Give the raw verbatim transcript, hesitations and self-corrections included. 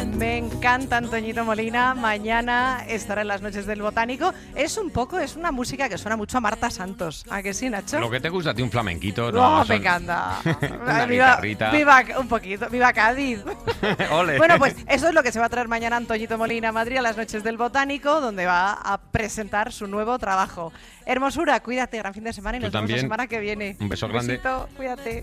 Me encanta Antoñito Molina. Mañana estará en las noches del Botánico. Es un poco, es una música que suena mucho a Marta Santos. ¿A que sí, Nacho? Lo que te gusta a ti, un flamenquito, ¿no? No, me son... encanta. Una viva, guitarrita. viva, un poquito, viva Cádiz. Ole. Bueno, pues eso es lo que se va a traer mañana Antoñito Molina a Madrid a las noches del Botánico, donde va a presentar su nuevo trabajo. Hermosura, cuídate, gran fin de semana y Tú nos vemos también. la semana que viene. Un beso grande. Besito, cuídate.